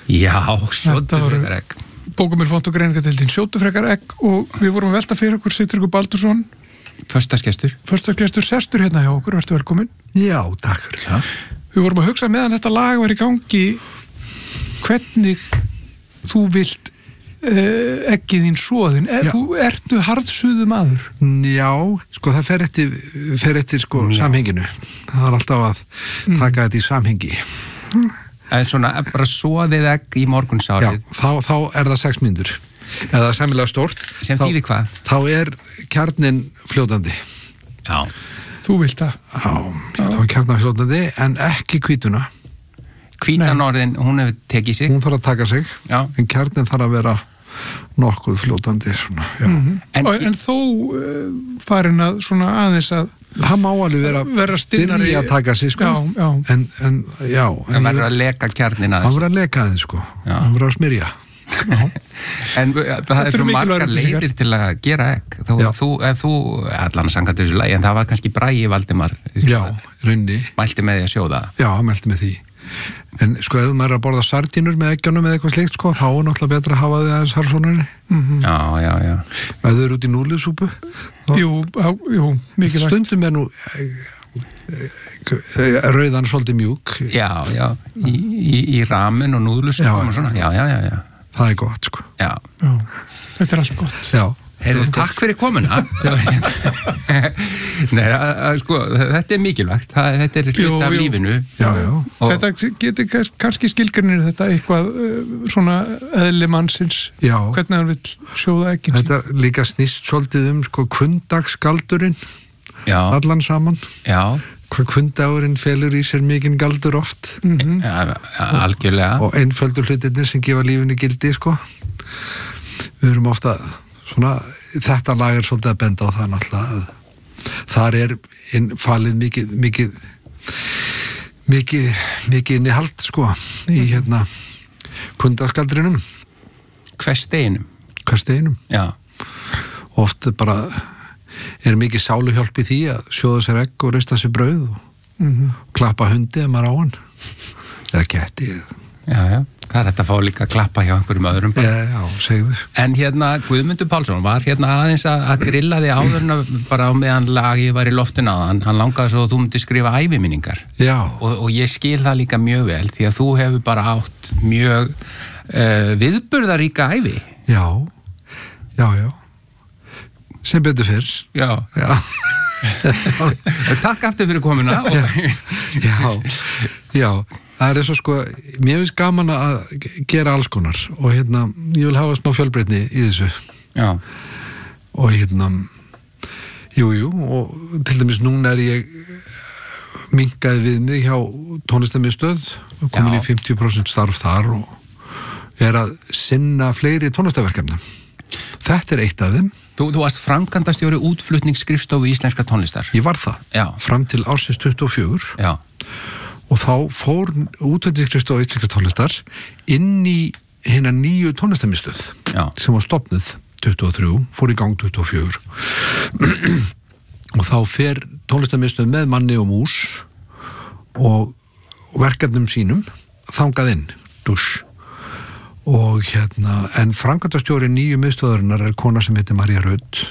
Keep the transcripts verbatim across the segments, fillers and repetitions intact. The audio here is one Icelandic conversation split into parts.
Já, sjóddu frekar egg. Bókumir fónt og greiningadeildin sjóddu frekar egg og við vorum að velta fyrir okkur Sigtryggur Baldursson. Föstagestur. Föstagestur, sestur hérna hjá okkur, verður velkomin. Já, takk fyrir það. Við vorum að hugsa meðan þetta lag var í gangi hvernig þú vilt uh, eggið þín soðin. Er, þú ertu harðsuðu maður? Já, sko það fer eftir, fer eftir sko Já. samhenginu. Það er alltaf að mm. taka þetta í samhengi. En svona bara soðið egg í morgunsárið. Já, þá, þá er það sex mínútur. Eða sæmilega stórt. Sem þýðir hvað? Þá er kjarnin fljótandi. Já. Þú vilt það? Já, þá er kjarnin fljótandi en ekki hvítuna. Hvítan orðin, hún hefur tekið sig. Hún þarf að taka sig. Já. En kjarnin þarf að vera nokkuð fljótandi. Svona, já. Mm-hmm. en, en þó uh, farin að svona aðeins að það má alveg vera, vera stinnari byrja að taka sig sko. Já, já. En, en, já. Það verður að leka kjarnin aðeins. Það verður að leka aðeins sko. Það verður að smyrja. En það er svo margar leiðir til að gera egg þú, þú, þú allan sangat þessu lagi en það var kannski Bragi Valdimar já, raunni mælti með því að sjóða já, mælti með því en sko ef maður er að borða sardínur með eggjunum eða eitthvað slikt sko, þá er náttúrulega betra að hafa því aðeins harðsónari mm-hmm. já, já, já ef þau eru út í núliðsúpu jú, jú, mikilvægt stundum er nú rauðan svolítið mjúk já, já, í, í, í ramen og núðlusúpum og svona, já, já, já, já það er gott sko já. Já, þetta er allt gott já. Heyrðu, takk fyrir komuna Nei, að, að, sko, þetta er mikilvægt það, þetta er hlut af lífinu já, já. Og þetta getur kannski skilgreinir þetta eitthvað svona eðli mannsins já. Hvernig hann vill sjóða eggin þetta líka snýst svolítið um sko kvundagsgaldurinn allan saman já hvað kvundagurinn felur í sér mikinn galdur oft mm-hmm. ja, algjörlega og einföldur hlutirnir sem gefa lífinu gildi sko við erum ofta svona, þetta lag er svolítið að benda á það náttúrulega þar er falið mikið mikið mikið, mikið innihald sko í hérna kvundagsgaldrinum hver steginum hver steginum já oft bara er mikið sáluhjálp í því að sjóða sér egg og rista sér brauð og mm-hmm. klappa hundi ef maður á hann eða ketti já, já, það er þetta að fá líka að klappa hjá einhverjum öðrum já, já, segðu en hérna Guðmundur Pálsson var hérna aðeins að, að grilla því áðurna bara á meðan lagið var í loftinu aðan hann langaði svo að þú myndir skrifa æviminningar já og, og ég skil það líka mjög vel því að þú hefur bara átt mjög uh, viðburðaríka ævi já, já, já sem betur fyrr já, já. Takk aftur fyrir komuna og... já, já það er svo sko, mér finnst gaman að gera alls konar og hérna ég vil hafa smá fjölbreytni í þessu já og hérna jú, jú, og til dæmis núna er ég minkaði við mig hjá tónlistarmiðstöð og komin í fimmtíu prósent starf þar og er að sinna fleiri tónlistarverkefnum þetta er eitt af þeim Þú, þú varst framkvæmdastjóri útflutningsskrifstofu íslenskra tónlistar. Ég var það, Já. Fram til ársins tuttugu og fjögur Já. og þá fór útflutningsskrifstofu íslenskra tónlistar inn í hina nýju tónlistarmiðstöð sem var stofnuð tuttugu og þrjú, fór í gang tuttugu og fjögur og þá fer tónlistarmiðstöð með manni og mús og verkefnum sínum þangað inn, dusch og hérna, en framkvæmdastjóri nýju miðstöðarinnar er kona sem heitir María Rödd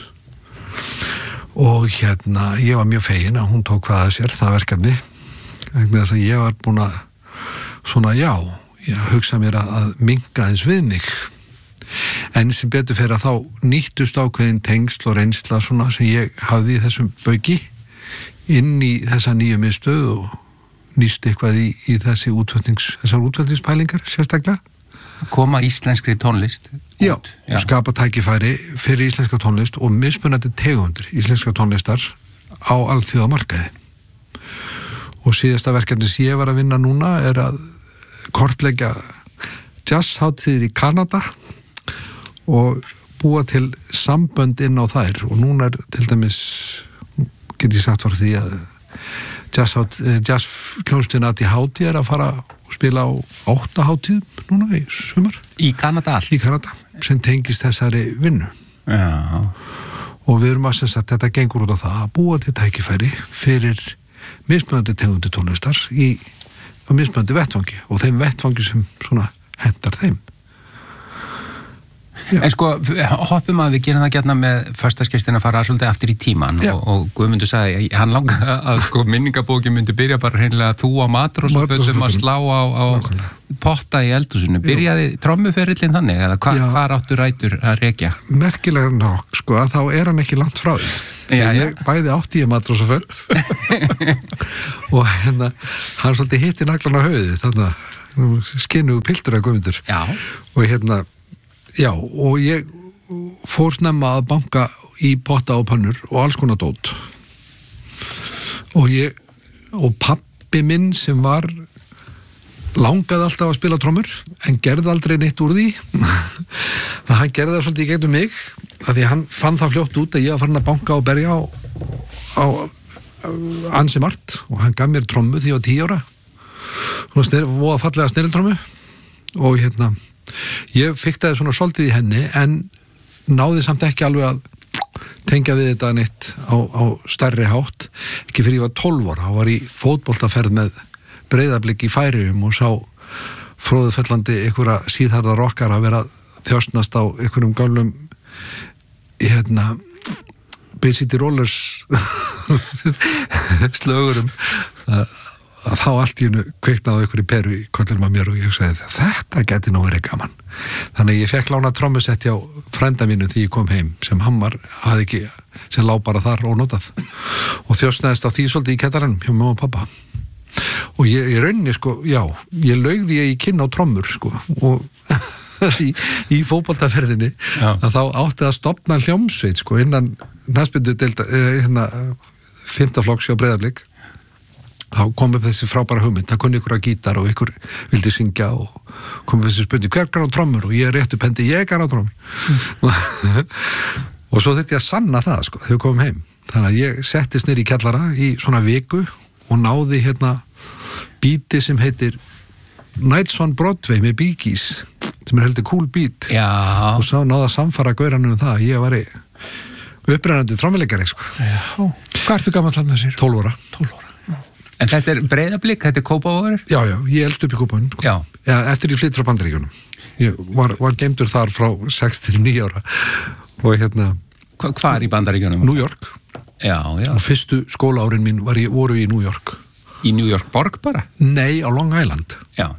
og hérna, ég var mjög fegin að hún tók það að sér, það verkefni þess að ég var búin að svona, já, ég hugsa mér að, að minnka þess við mig en sem betur fyrir að þá nýttust ákveðin tengsl og reynsla svona sem ég hafði í þessum bauki inn í þessa nýju miðstöð og nýst eitthvað í, í þessi útflutnings, þessar útflutningspælingar sérstaklega koma íslenskri tónlist já, já, skapa tækifæri fyrir íslenska tónlist og mismunandi tegundir íslenska tónlistar á alþjóðamarkaði og síðasta verkefni sem ég var að vinna núna er að kortleggja jazzhátíðir í Kanada og búa til sambönd inn á þær og núna er til dæmis get ég sagt fyrir því að jazzkljónstin að í hátíð er að fara og spila á átta hátíð núna í sumar. Í Kanada allt? Í Kanada, sem tengist þessari vinnu. Já. Og við erum að segja að þetta gengur út á það að búa til tækifæri fyrir mismunandi tegundi tónlistar í á mismunandi vettfangi og þeim vettfangi sem svona hentar þeim. Já. En sko, hoppum að við gerum það gætna með föstaskestin að fara svolítið aftur í tíman og, og Guðmundur sagði, hann langaði að sko, minningabókin myndi byrja bara hreinlega þú á matur og svo fötum að slá á, á potta í eldhúsinu. Byrjaði trommuferillin þannig eða hva, hvað áttu rætur að rekja? Merkilega nokk, sko, að þá er hann ekki langt frá því. Já, ég já. Bæði átti ég matur og svo föld og hérna, hann svolítið hitti naglan á höfuði, þannig að skinnu piltur að Guðmundur. Já. Og hérna Já, og ég fór snemma að banka í potta og pannur og alls konar dót. Og ég, og pabbi minn sem var, langaði alltaf að spila trommur, en gerði aldrei neitt úr því. Hann gerði það svolítið í gegnum mig, af því hann fann það fljótt út að ég var farin að banka og berja á, á ansi margt, og hann gaf mér trommu því ég var tíu ára. Svona snir, voða fallega snirildrommu, og hérna, ég fiktaði svona svolítið í henni en náði samt ekki alveg að tengja við þetta neitt á, á stærri hátt, ekki fyrir ég var tólf ára, hann var í fótboltaferð með Breiðablik í Færeyjum og sá fróðufellandi einhverja síðharða rokkar að vera þjóstnast á einhverjum gamlum hérna Bay City Rollers slögurum að að þá allt í hennu kveiknaði ykkur í peru í kollunum að mér og ég hugsaði þetta geti nú verið gaman. Þannig að ég fekk lána trommusetti á frænda mínu því ég kom heim sem Hammar hafði ekki, sem lá bara þar ónotað og þjóstnaðist á því svolítið í kettaranum hjá mamma og pappa. Og ég, ég raunni sko, já, ég laugði ég í kynna á trommur sko og í, í fótboltaferðinni að þá átti að stofna hljómsveit sko innan knattspyrnu deilda, hérna fimmta flokks hjá Breiðablik. Þá kom upp þessi frábæra hugmynd, það kunni ykkur að gítar og ykkur vildi syngja og kom upp þessi spurning, hver gar á trommur og ég rétt upp hendi, ég gar á trommur mm. og svo þurfti ég að sanna það sko, þegar við komum heim þannig að ég settist nýr í kjallara í svona viku og náði hérna bíti sem heitir Nights on Broadway með Bee Gees sem er heldur cool beat Já. Og svo náði að samfara gauranum um það, ég var í upprennandi trommuleikari sko. Já, hvað ertu gamall hann að sér? tólf ára tólf ára En þetta er Breiðablik, þetta er Kópavogur? Já, já, ég elst upp í Kópavogun sko. Já. Já, eftir ég flytt frá Bandaríkjunum. Ég var, var geimdur þar frá sex til níu ára og hérna... Hva, hvar í Bandaríkjunum? New York. Já, já. Og fyrstu skólaárin mín var ég, voru í New York. Í New York borg bara? Nei, á Long Island. Já.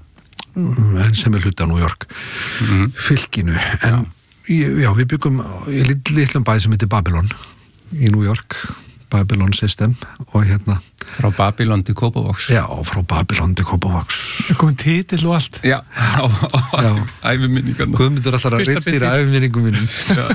En sem er hluti á New York. Mm-hmm. Fylkinu. En já, já við byggum í litlum bæ sem heitir Babylon í New York. Babylon System og hérna frá Babylon til Kópavogs já, frá Babylon til Kópavogs það komið titill og allt já, á, á æfiminningarna Guðmundur alltaf að reynstýra æfiminningum mínum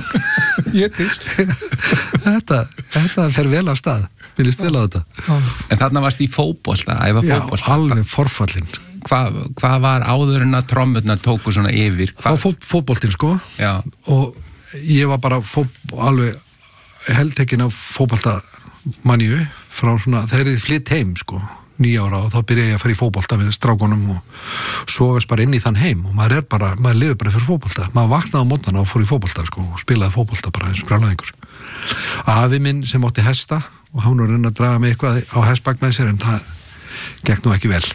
ég til þetta, þetta fer vel af stað við líst vel á þetta já. En þarna varst í fótbolta, æfa fótbolta já, alveg forfallin hvað hva var áður en að trommurna tóku svona yfir? Hva? Á fó, fótboltin sko já. Og ég var bara fó, alveg heldtekinn af fótbolta manju frá svona, þegar ég flytt heim sko, nýja ára og þá byrja ég að fara í fótbolta með strákunum og sofast bara inn í þann heim og maður er bara, maður lifir bara fyrir fótbolta maður vaknaði á mótnana og fór í fótbolta sko og spilaði fótbolta bara eins og brjálæðingur afi minn sem átti hesta og hann var að reyna að draga mig eitthvað á hestbak með sér en það gekk nú ekki vel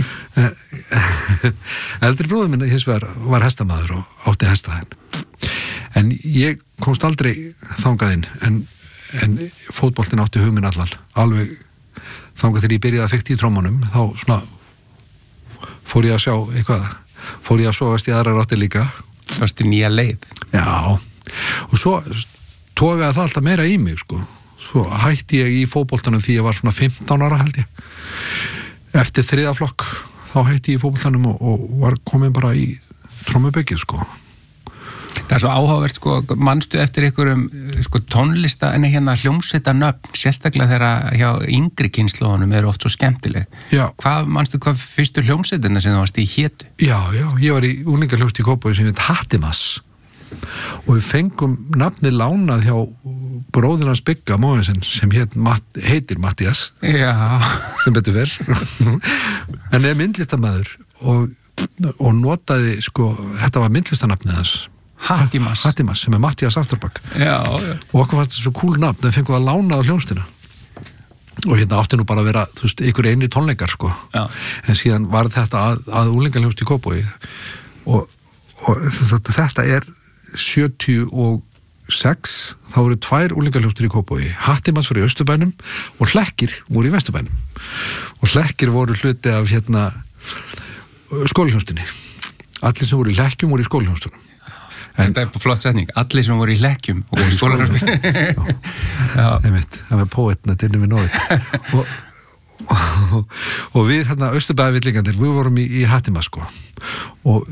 eldri bróður minn hins vegar var hestamaður og átti hestaðinn en ég komst aldrei þangað inn en en fótboltin átti hugminn allan alveg þangað þegar ég byrjaði að fekta í trommunum þá svona fór ég að sjá eitthvað fór ég að sofast í aðrar átti líka fyrst í nýja leið já og svo tókaði það alltaf meira í mig sko svo hætti ég í fótboltanum því ég var svona fimmtán ára held ég eftir þriða flokk þá hætti ég í fótboltanum og, og var komin bara í trommubyggið sko Það er svo áhugavert sko, manstu eftir einhverjum sko tónlista en hérna hljómsveita nöfn, sérstaklega þegar hjá yngri kynslóðunum eru oft svo skemmtileg. Já. Hvað, manstu hvað fyrstu hljómsveitina sem það varst í hétu? Já, já, ég var í úlingarhljómsveit í Kópavogi sem heit Hattimas og við fengum nafni lánað hjá bróðinans Bygga Móinsen sem heit, heitir Mattías. Já. Sem betur fyrr. En er myndlistamæður og, og notaði sko, þetta var myndlistanafnið hans. Hattimas. Hattimas, sem er Mattías Afturbakk. Já, já. Og okkur fannst þetta svo cool nafn, en fengum að lána á hljómsveitina. Og hérna átti nú bara að vera, þú veist, ykkur einri tónleikar, sko. Já. En síðan var þetta að, að úlingarhljómsveit í Kópavogi. og, og þetta er sjötíu og sex, þá voru tvær úlingahljómsveitir í Kópavogi, Hattimanns voru í Austurbænum og Hlekkir voru í Vesturbænum og Hlekkir voru hluti af hérna skólahljómsveitinni. Allir sem voru í Hlekkjum voru í skólahljómsveitunum. En það er flott setning, allir sem voru í Hlekkjum og í skólahljómsveitunum. Einmitt, það var póetna til við nóðið. Og, og, og við hérna Austurbæðavillingandir, við vorum í, í Hattimanns sko og